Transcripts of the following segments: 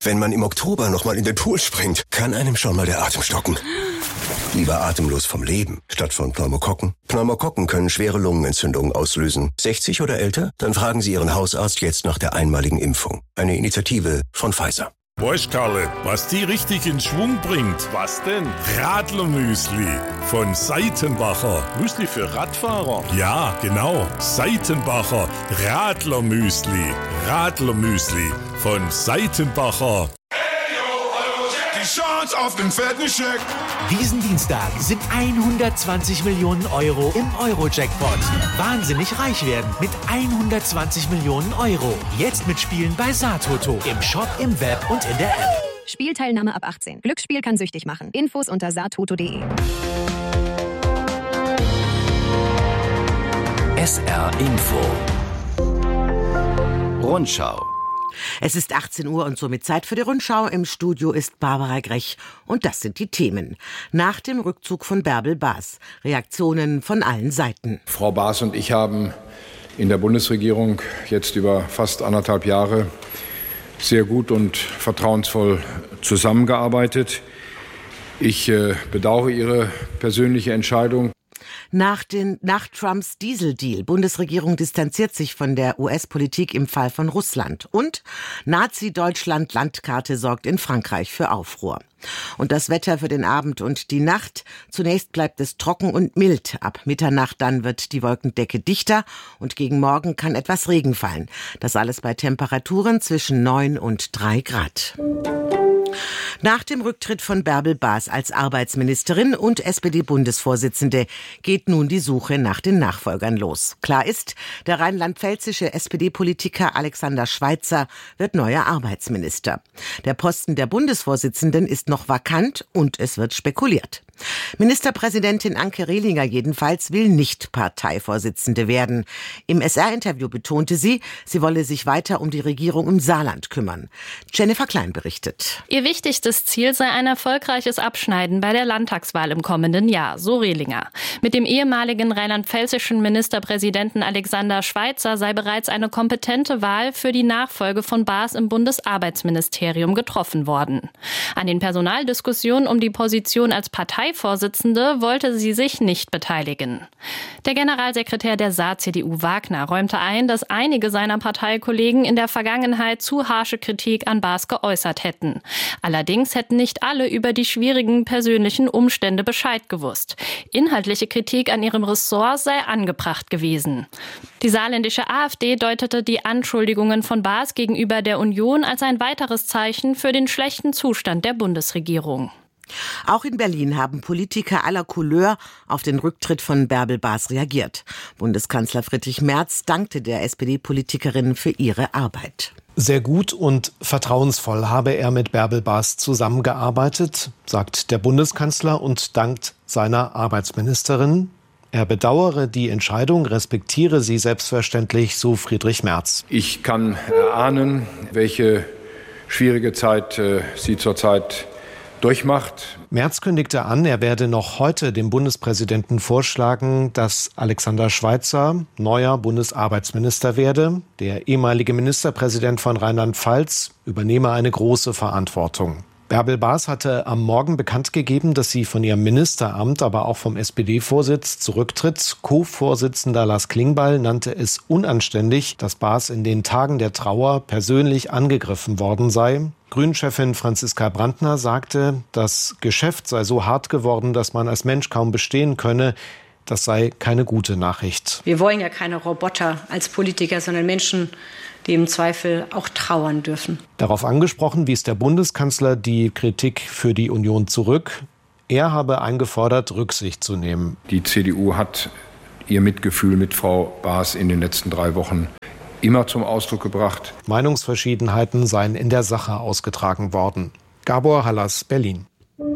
Wenn man im Oktober nochmal in den Pool springt, kann einem schon mal der Atem stocken. Lieber atemlos vom Leben, statt von Pneumokokken. Pneumokokken können schwere Lungenentzündungen auslösen. 60 oder älter? Dann fragen Sie Ihren Hausarzt jetzt nach der einmaligen Impfung. Eine Initiative von Pfizer. Weißt Karle, was die richtig in Schwung bringt? Was denn? Radlermüsli von Seitenbacher. Müsli für Radfahrer? Ja, genau. Seitenbacher Radlermüsli. Radlermüsli von Seitenbacher. Die Chance auf den fetten Scheck. Diesen Dienstag sind 120 Millionen Euro im Euro-Jackpot. Wahnsinnig reich werden mit 120 Millionen Euro. Jetzt mitspielen bei Satoto. Im Shop, im Web und in der App. Spielteilnahme ab 18. Glücksspiel kann süchtig machen. Infos unter satoto.de. SR Info. Rundschau. Es ist 18 Uhr und somit Zeit für die Rundschau. Im Studio ist Barbara Grech und das sind die Themen. Nach dem Rückzug von Bärbel Baas. Reaktionen von allen Seiten. Frau Baas und ich haben in der Bundesregierung jetzt über fast 1,5 Jahre sehr gut und vertrauensvoll zusammengearbeitet. Ich bedauere Ihre persönliche Entscheidung. Nach Trumps Dieseldeal. Bundesregierung distanziert sich von der US-Politik im Fall von Russland. Und Nazi-Deutschland-Landkarte sorgt in Frankreich für Aufruhr. Und das Wetter für den Abend und die Nacht. Zunächst bleibt es trocken und mild. Ab Mitternacht dann wird die Wolkendecke dichter und gegen Morgen kann etwas Regen fallen. Das alles bei Temperaturen zwischen 9 und 3 Grad. Nach dem Rücktritt von Bärbel Baas als Arbeitsministerin und SPD-Bundesvorsitzende geht nun die Suche nach den Nachfolgern los. Klar ist, der rheinland-pfälzische SPD-Politiker Alexander Schweitzer wird neuer Arbeitsminister. Der Posten der Bundesvorsitzenden ist noch vakant und es wird spekuliert. Ministerpräsidentin Anke Rehlinger jedenfalls will nicht Parteivorsitzende werden. Im SR-Interview betonte sie wolle sich weiter um die Regierung im Saarland kümmern. Jennifer Klein berichtet. Ihr wichtigstes Ziel sei ein erfolgreiches Abschneiden bei der Landtagswahl im kommenden Jahr, so Rehlinger. Mit dem ehemaligen rheinland-pfälzischen Ministerpräsidenten Alexander Schweitzer sei bereits eine kompetente Wahl für die Nachfolge von Baas im Bundesarbeitsministerium getroffen worden. An den Personaldiskussionen um die Position als Parteivorsitzende wollte sie sich nicht beteiligen. Der Generalsekretär der Saar-CDU Wagner räumte ein, dass einige seiner Parteikollegen in der Vergangenheit zu harsche Kritik an Baas geäußert hätten. Allerdings hätten nicht alle über die schwierigen persönlichen Umstände Bescheid gewusst. Inhaltliche Kritik an ihrem Ressort sei angebracht gewesen. Die saarländische AfD deutete die Anschuldigungen von Baas gegenüber der Union als ein weiteres Zeichen für den schlechten Zustand der Bundesregierung. Auch in Berlin haben Politiker aller Couleur auf den Rücktritt von Bärbel Baas reagiert. Bundeskanzler Friedrich Merz dankte der SPD-Politikerin für ihre Arbeit. Sehr gut und vertrauensvoll habe er mit Bärbel Baas zusammengearbeitet, sagt der Bundeskanzler und dankt seiner Arbeitsministerin. Er bedauere die Entscheidung, respektiere sie selbstverständlich, so Friedrich Merz. Ich kann erahnen, welche schwierige Zeit sie zurzeit durchmacht. Merz kündigte an, er werde noch heute dem Bundespräsidenten vorschlagen, dass Alexander Schweitzer neuer Bundesarbeitsminister werde. Der ehemalige Ministerpräsident von Rheinland-Pfalz übernehme eine große Verantwortung. Bärbel Baas hatte am Morgen bekannt gegeben, dass sie von ihrem Ministeramt, aber auch vom SPD-Vorsitz zurücktritt. Co-Vorsitzender Lars Klingbeil nannte es unanständig, dass Baas in den Tagen der Trauer persönlich angegriffen worden sei. Grünen-Chefin Franziska Brandner sagte, das Geschäft sei so hart geworden, dass man als Mensch kaum bestehen könne. Das sei keine gute Nachricht. Wir wollen ja keine Roboter als Politiker, sondern Menschen, die im Zweifel auch trauern dürfen. Darauf angesprochen wies der Bundeskanzler die Kritik für die Union zurück. Er habe eingefordert, Rücksicht zu nehmen. Die CDU hat ihr Mitgefühl mit Frau Baas in den letzten 3 Wochen immer zum Ausdruck gebracht. Meinungsverschiedenheiten seien in der Sache ausgetragen worden. Gabor Hallas, Berlin.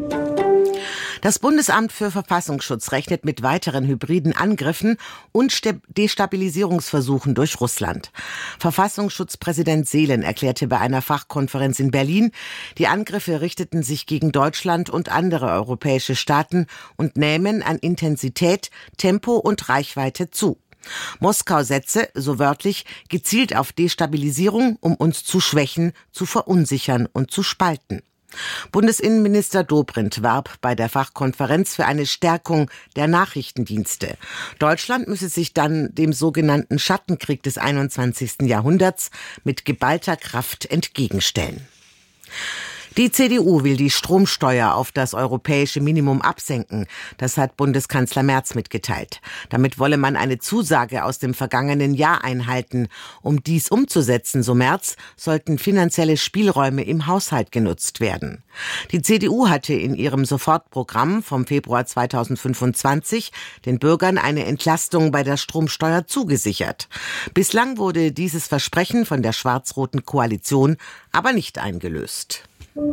Das Bundesamt für Verfassungsschutz rechnet mit weiteren hybriden Angriffen und Destabilisierungsversuchen durch Russland. Verfassungsschutzpräsident Seelen erklärte bei einer Fachkonferenz in Berlin, die Angriffe richteten sich gegen Deutschland und andere europäische Staaten und nähmen an Intensität, Tempo und Reichweite zu. Moskau setze, so wörtlich, gezielt auf Destabilisierung, um uns zu schwächen, zu verunsichern und zu spalten. Bundesinnenminister Dobrindt warb bei der Fachkonferenz für eine Stärkung der Nachrichtendienste. Deutschland müsse sich dann dem sogenannten Schattenkrieg des 21. Jahrhunderts mit geballter Kraft entgegenstellen. Die CDU will die Stromsteuer auf das europäische Minimum absenken. Das hat Bundeskanzler Merz mitgeteilt. Damit wolle man eine Zusage aus dem vergangenen Jahr einhalten. Um dies umzusetzen, so Merz, sollten finanzielle Spielräume im Haushalt genutzt werden. Die CDU hatte in ihrem Sofortprogramm vom Februar 2025 den Bürgern eine Entlastung bei der Stromsteuer zugesichert. Bislang wurde dieses Versprechen von der schwarz-roten Koalition aber nicht eingelöst.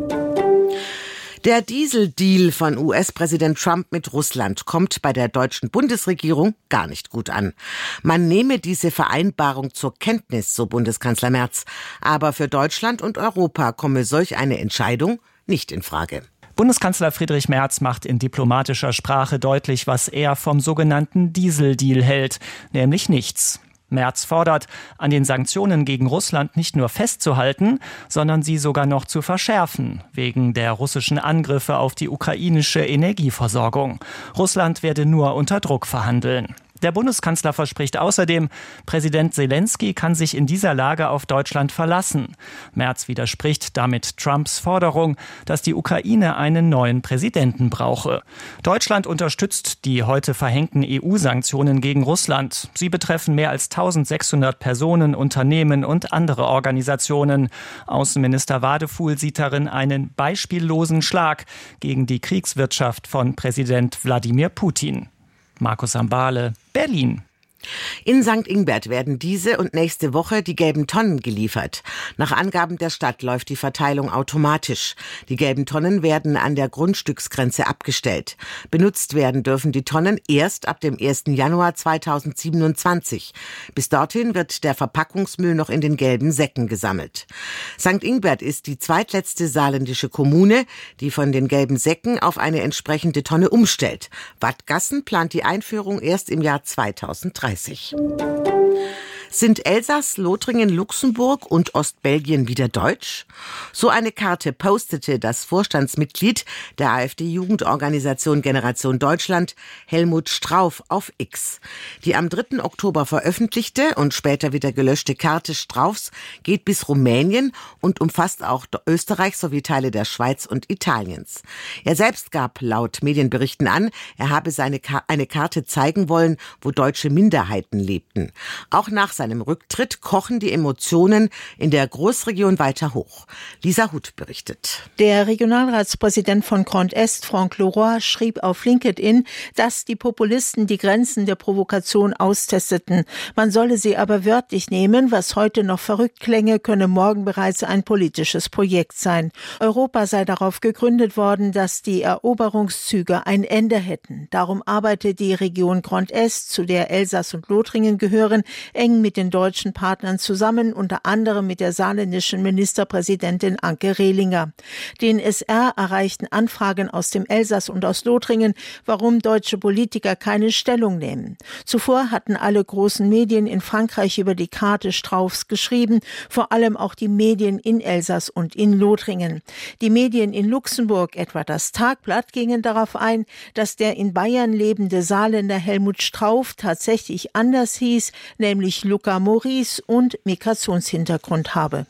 Der Dieseldeal von US-Präsident Trump mit Russland kommt bei der deutschen Bundesregierung gar nicht gut an. Man nehme diese Vereinbarung zur Kenntnis, so Bundeskanzler Merz. Aber für Deutschland und Europa komme solch eine Entscheidung nicht in Frage. Bundeskanzler Friedrich Merz macht in diplomatischer Sprache deutlich, was er vom sogenannten Dieseldeal hält, nämlich nichts. Merz fordert, an den Sanktionen gegen Russland nicht nur festzuhalten, sondern sie sogar noch zu verschärfen, wegen der russischen Angriffe auf die ukrainische Energieversorgung. Russland werde nur unter Druck verhandeln. Der Bundeskanzler verspricht außerdem, Präsident Selenskyj kann sich in dieser Lage auf Deutschland verlassen. Merz widerspricht damit Trumps Forderung, dass die Ukraine einen neuen Präsidenten brauche. Deutschland unterstützt die heute verhängten EU-Sanktionen gegen Russland. Sie betreffen mehr als 1600 Personen, Unternehmen und andere Organisationen. Außenminister Wadefuhl sieht darin einen beispiellosen Schlag gegen die Kriegswirtschaft von Präsident Wladimir Putin. Markus Sambale, Berlin. In St. Ingbert werden diese und nächste Woche die gelben Tonnen geliefert. Nach Angaben der Stadt läuft die Verteilung automatisch. Die gelben Tonnen werden an der Grundstücksgrenze abgestellt. Benutzt werden dürfen die Tonnen erst ab dem 1. Januar 2027. Bis dorthin wird der Verpackungsmüll noch in den gelben Säcken gesammelt. St. Ingbert ist die zweitletzte saarländische Kommune, die von den gelben Säcken auf eine entsprechende Tonne umstellt. Wattgassen plant die Einführung erst im Jahr 2030. Sind Elsass, Lothringen, Luxemburg und Ostbelgien wieder deutsch? So eine Karte postete das Vorstandsmitglied der AfD-Jugendorganisation Generation Deutschland, Helmut Strauff, auf X. Die am 3. Oktober veröffentlichte und später wieder gelöschte Karte Strauffs geht bis Rumänien und umfasst auch Österreich sowie Teile der Schweiz und Italiens. Er selbst gab laut Medienberichten an, er habe eine Karte zeigen wollen, wo deutsche Minderheiten lebten. Auch nach seinem Rücktritt kochen die Emotionen in der Großregion weiter hoch. Lisa Huth berichtet. Der Regionalratspräsident von Grand Est, Franck Leroy, schrieb auf LinkedIn, dass die Populisten die Grenzen der Provokation austesteten. Man solle sie aber wörtlich nehmen, was heute noch verrückt klänge, könne morgen bereits ein politisches Projekt sein. Europa sei darauf gegründet worden, dass die Eroberungszüge ein Ende hätten. Darum arbeite die Region Grand Est, zu der Elsass und Lothringen gehören, eng mit den deutschen Partnern zusammen, unter anderem mit der saarländischen Ministerpräsidentin Anke Rehlinger. Den SR erreichten Anfragen aus dem Elsass und aus Lothringen, warum deutsche Politiker keine Stellung nehmen. Zuvor hatten alle großen Medien in Frankreich über die Karte Strauffs geschrieben, vor allem auch die Medien in Elsass und in Lothringen. Die Medien in Luxemburg, etwa das Tagblatt, gingen darauf ein, dass der in Bayern lebende Saarländer Helmut Strauff tatsächlich anders hieß, nämlich Luca Maurice und Migrationshintergrund habe.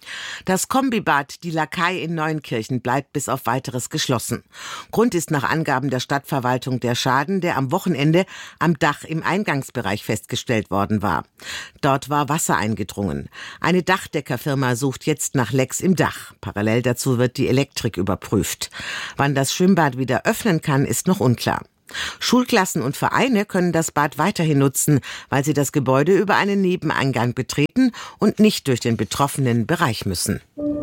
Das Kombibad Die Lakai in Neunkirchen bleibt bis auf Weiteres geschlossen. Grund ist nach Angaben der Stadtverwaltung der Schaden, der am Wochenende am Dach im Eingangsbereich festgestellt worden war. Dort war Wasser eingedrungen. Eine Dachdeckerfirma sucht jetzt nach Lecks im Dach. Parallel dazu wird die Elektrik überprüft. Wann das Schwimmbad wieder öffnen kann, ist noch unklar. Schulklassen und Vereine können das Bad weiterhin nutzen, weil sie das Gebäude über einen Nebeneingang betreten und nicht durch den betroffenen Bereich müssen.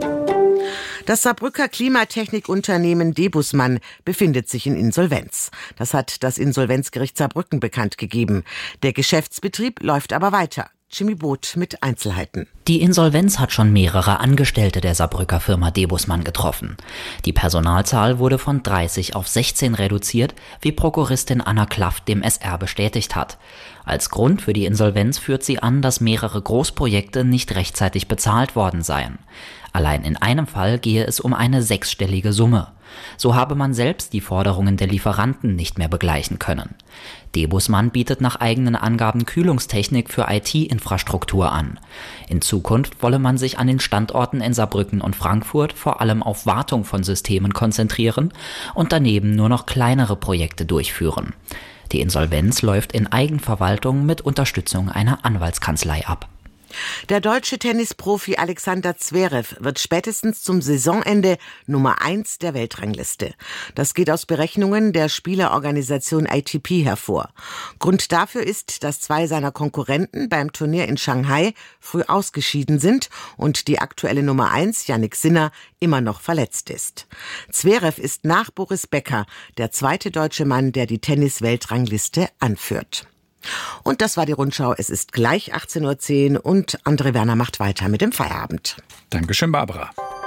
Das Saarbrücker Klimatechnikunternehmen Debusmann befindet sich in Insolvenz. Das hat das Insolvenzgericht Saarbrücken bekannt gegeben. Der Geschäftsbetrieb läuft aber weiter. Jimmy Both mit Einzelheiten. Die Insolvenz hat schon mehrere Angestellte der Saarbrücker Firma Debusmann getroffen. Die Personalzahl wurde von 30 auf 16 reduziert, wie Prokuristin Anna Klaff dem SR bestätigt hat. Als Grund für die Insolvenz führt sie an, dass mehrere Großprojekte nicht rechtzeitig bezahlt worden seien. Allein in einem Fall gehe es um eine 6-stellige Summe. So habe man selbst die Forderungen der Lieferanten nicht mehr begleichen können. Debusmann bietet nach eigenen Angaben Kühlungstechnik für IT-Infrastruktur an. In Zukunft wolle man sich an den Standorten in Saarbrücken und Frankfurt vor allem auf Wartung von Systemen konzentrieren und daneben nur noch kleinere Projekte durchführen. Die Insolvenz läuft in Eigenverwaltung mit Unterstützung einer Anwaltskanzlei ab. Der deutsche Tennisprofi Alexander Zverev wird spätestens zum Saisonende Nummer 1 der Weltrangliste. Das geht aus Berechnungen der Spielerorganisation ATP hervor. Grund dafür ist, dass 2 seiner Konkurrenten beim Turnier in Shanghai früh ausgeschieden sind und die aktuelle Nummer 1, Jannik Sinner, immer noch verletzt ist. Zverev ist nach Boris Becker der zweite deutsche Mann, der die Tennis-Weltrangliste anführt. Und das war die Rundschau. Es ist gleich 18.10 Uhr und André Werner macht weiter mit dem Feierabend. Dankeschön, Barbara.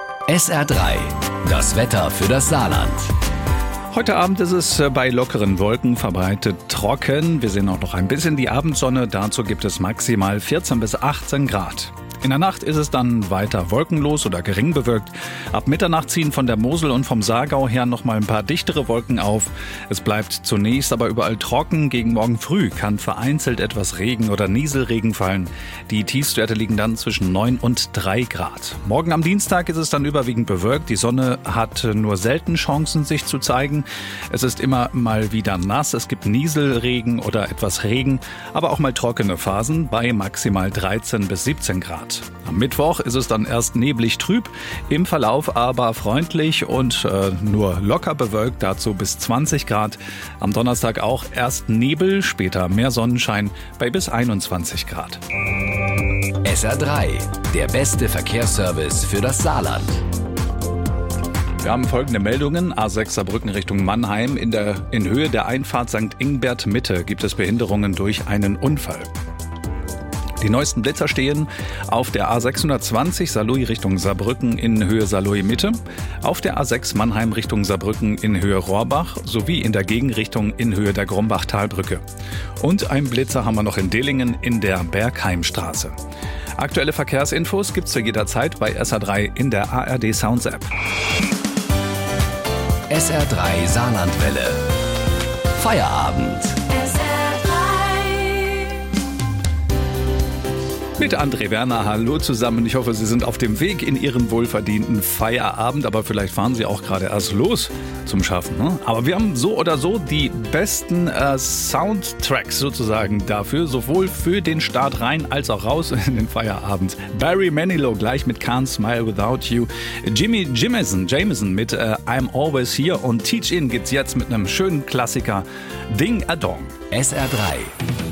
SR3, das Wetter für das Saarland. Heute Abend ist es bei lockeren Wolken verbreitet trocken. Wir sehen auch noch ein bisschen die Abendsonne. Dazu gibt es maximal 14 bis 18 Grad. In der Nacht ist es dann weiter wolkenlos oder gering bewölkt. Ab Mitternacht ziehen von der Mosel und vom Saargau her noch mal ein paar dichtere Wolken auf. Es bleibt zunächst aber überall trocken. Gegen morgen früh kann vereinzelt etwas Regen oder Nieselregen fallen. Die Tiefstwerte liegen dann zwischen 9 und 3 Grad. Morgen am Dienstag ist es dann überwiegend bewölkt. Die Sonne hat nur selten Chancen, sich zu zeigen. Es ist immer mal wieder nass. Es gibt Nieselregen oder etwas Regen, aber auch mal trockene Phasen bei maximal 13 bis 17 Grad. Am Mittwoch ist es dann erst neblig trüb, im Verlauf aber freundlich und nur locker bewölkt, dazu bis 20 Grad. Am Donnerstag auch erst Nebel, später mehr Sonnenschein bei bis 21 Grad. SR3, der beste Verkehrsservice für das Saarland. Wir haben folgende Meldungen. A6 Saarbrücken Richtung Mannheim. In Höhe der Einfahrt St. Ingbert Mitte gibt es Behinderungen durch einen Unfall. Die neuesten Blitzer stehen auf der A620 Saarlouis Richtung Saarbrücken in Höhe Saarlouis Mitte, auf der A6 Mannheim Richtung Saarbrücken in Höhe Rohrbach sowie in der Gegenrichtung in Höhe der Grumbach-Talbrücke. Und einen Blitzer haben wir noch in Dillingen in der Bergheimstraße. Aktuelle Verkehrsinfos gibt's zu jeder Zeit bei SR3 in der ARD Sounds App. SR3 Saarlandwelle. Feierabend. Mit André Werner, hallo zusammen. Ich hoffe, Sie sind auf dem Weg in Ihren wohlverdienten Feierabend, aber vielleicht fahren Sie auch gerade erst los zum Schaffen. Ne? Aber wir haben so oder so die besten Soundtracks sozusagen dafür, sowohl für den Start rein als auch raus in den Feierabend. Barry Manilow gleich mit Can't Smile Without You. Jimmy Jameson mit I'm Always Here und Teach In geht's jetzt mit einem schönen Klassiker Ding a Dong. SR3.